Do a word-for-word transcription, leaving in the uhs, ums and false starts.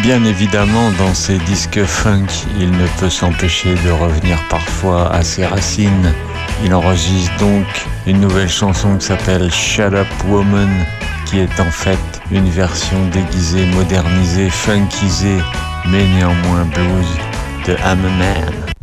Bien évidemment, dans ses disques funk, il ne peut s'empêcher de revenir parfois à ses racines. Il enregistre donc une nouvelle chanson qui s'appelle Shut Up Woman, qui est en fait une version déguisée, modernisée, funkisée, mais néanmoins blues de I'm a Man.